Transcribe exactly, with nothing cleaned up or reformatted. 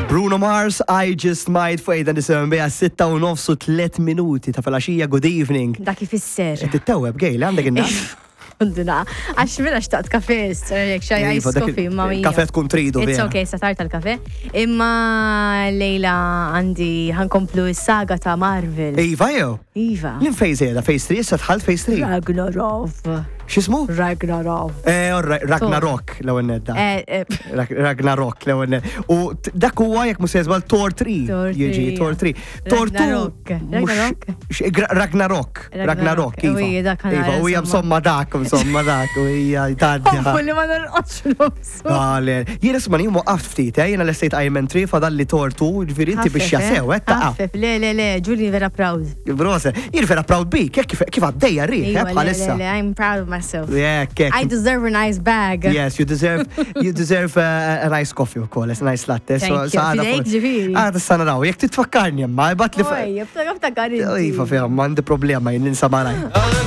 Bruno Mars, I Just Might Fade, and isem bija sitta u nofsu tlet minuti ta' falaxija, good evening. Da kif isser. Titteweb, gej, li għandek inna? Unduna, għax minna xtaqt kafe, jek xaj ice coffee, ma mija. Kafe tkun tridu, It's ok, satar tal-kafe. Imma lejla għandi ħankomplu s-saga ta' Marvel. Iva, jew? Iva. Lin fejz jeda, fejz tri, issa tħalt fejz tri. Ragnarok. Xismu? Ragnarok. Eh, Ragnarok, l għennet da. Ragnarok, l għennet. U dak huwa jek musezbal Thor tri. Jieġi, Thor tri. Thor two. Ragnarok. Ragnarok. Ragnarok, Iva. Uwi, dak għana. Iva, u jam somma dak, somma dak, u hija jtadja. Fulli ma narqoċ l-obsu. Għale, jena s-mani mu għaft ftit, jena l-estate Iron Man three fadalli Thor two, ġviri inti biex jasew, eh, ta' Għaffef, le, le, le, Julie vera proud. Brose, jir vera proud bik, kif għaddeja rriħ, eh, bħalissa. Le, I'm proud of myself. Yeah, kek. I deserve a nice bag. Yes, you deserve, you deserve uh, a nice coffee, of course, a nice latte. Thank you. Fidejk ġifiri. Għada s-sana raw, jek titfakkarni, ma, bat li fa. Oj, jibta għafta għarin. Ifa, ferm, għandi problema, jinn ninsa maraj.